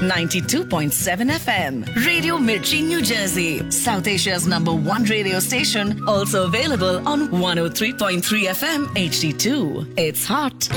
92.7 FM. Radio Mirchi, New Jersey. South Asia's #1 radio station. Also available on 103.3 FM HD2. It's hot.